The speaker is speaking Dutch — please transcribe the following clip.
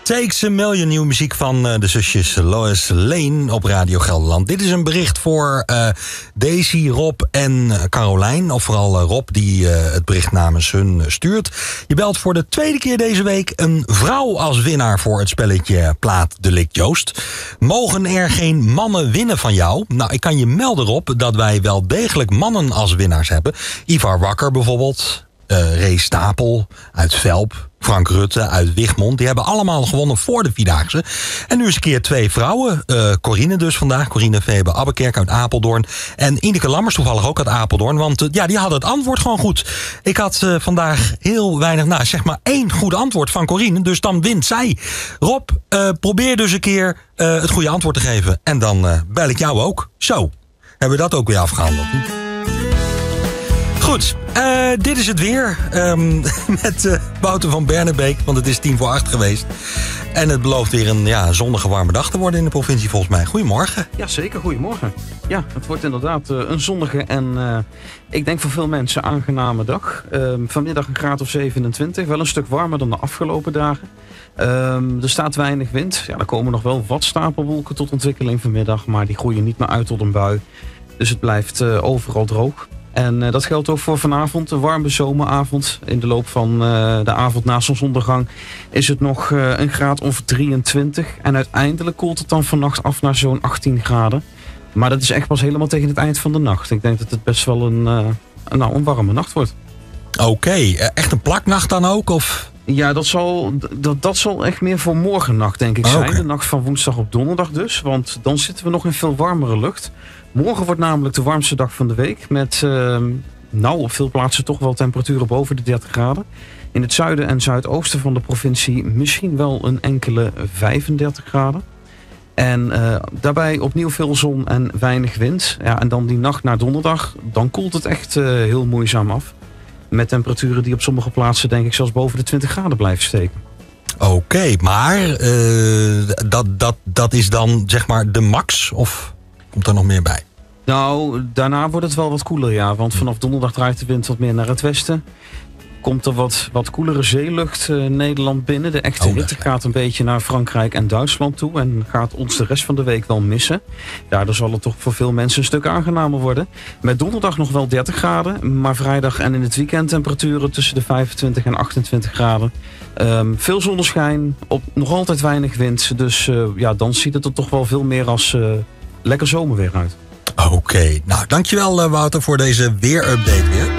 Takes a Million, nieuwe muziek van de zusjes Lois Lane op Radio Gelderland. Dit is een bericht voor Daisy, Rob en Carolijn. Of vooral Rob, die het bericht namens hun stuurt. Je belt voor de tweede keer deze week een vrouw als winnaar voor het spelletje Plaat Delict Joost. Mogen er geen mannen winnen van jou? Nou, ik kan je melden, Rob, dat wij wel degelijk mannen als winnaars hebben. Ivar Wakker bijvoorbeeld. Ray Stapel uit Velp, Frank Rutte uit Wichmond. Die hebben allemaal gewonnen voor de Vierdaagse. En nu eens een keer 2 vrouwen. Corine dus vandaag. Corine Vebe Abbekerk uit Apeldoorn. En Ineke Lammers toevallig ook uit Apeldoorn. Want die hadden het antwoord gewoon goed. Ik had vandaag heel weinig, zeg maar 1 goed antwoord van Corine. Dus dan wint zij. Rob, probeer dus een keer het goede antwoord te geven. En dan bel ik jou ook. Zo, hebben we dat ook weer afgehandeld. Goed, dit is het weer met Wouter van Bernebeek, want het is 7:50 geweest. En het belooft weer een zonnige warme dag te worden in de provincie volgens mij. Goedemorgen. Ja, zeker. Goedemorgen. Ja, het wordt inderdaad een zonnige en ik denk voor veel mensen een aangename dag. Vanmiddag een graad of 27, wel een stuk warmer dan de afgelopen dagen. Er staat weinig wind. Ja, er komen nog wel wat stapelwolken tot ontwikkeling vanmiddag, maar die groeien niet meer uit tot een bui. Dus het blijft overal droog. En dat geldt ook voor vanavond, een warme zomeravond. In de loop van de avond na zonsondergang is het nog een graad of 23. En uiteindelijk koelt het dan vannacht af naar zo'n 18 graden. Maar dat is echt pas helemaal tegen het eind van de nacht. Ik denk dat het best wel een warme nacht wordt. Oké, echt een plaknacht dan ook? Of? Ja, dat zal echt meer voor morgennacht denk ik zijn. Okay. De nacht van woensdag op donderdag dus. Want dan zitten we nog in veel warmere lucht. Morgen wordt namelijk de warmste dag van de week. Met op veel plaatsen toch wel temperaturen boven de 30 graden. In het zuiden en zuidoosten van de provincie misschien wel een enkele 35 graden. En daarbij opnieuw veel zon en weinig wind. Ja, en dan die nacht naar donderdag, dan koelt het echt heel moeizaam af. Met temperaturen die op sommige plaatsen denk ik zelfs boven de 20 graden blijven steken. Oké, maar dat is dan zeg maar de max of komt er nog meer bij? Nou, daarna wordt het wel wat koeler, ja. Want vanaf donderdag draait de wind wat meer naar het westen. Komt er wat koelere zeelucht Nederland binnen. De echte hitte gaat een beetje naar Frankrijk en Duitsland toe. En gaat ons de rest van de week wel missen. Daardoor zal het toch voor veel mensen een stuk aangenamer worden. Met donderdag nog wel 30 graden. Maar vrijdag en in het weekend temperaturen tussen de 25 en 28 graden. Veel zonneschijn, nog altijd weinig wind. Dus dan ziet het er toch wel veel meer als lekker zomerweer uit. Oké, nou dankjewel Wouter voor deze weerupdate weer.